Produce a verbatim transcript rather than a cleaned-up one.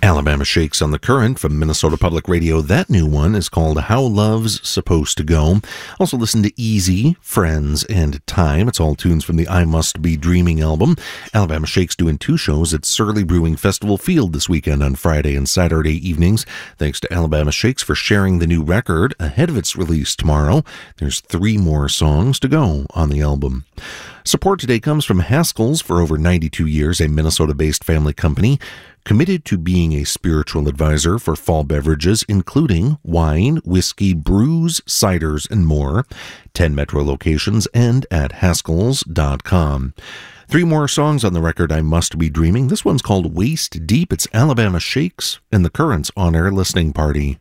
Alabama Shakes on the Current from Minnesota Public Radio. That new one is called How Love's Supposed to Go. Also listen to Easy, Friends, and Time. It's all tunes from the I Must Be Dreaming album. Alabama Shakes doing two shows at Surly Brewing Festival Field this weekend on Friday and Saturday evenings. Thanks to Alabama Shakes for sharing the new record ahead of its release tomorrow. There's three more songs to go on the album. Support today comes from Haskell's. For over ninety-two years, a Minnesota-based family company committed to being a spiritual advisor for fall beverages, including wine, whiskey, brews, ciders, and more. ten Metro locations and at Haskells dot com. Three more songs on the record, I Must Be Dreaming. This one's called Waist Deep. It's Alabama Shakes and the Current's on-air listening party.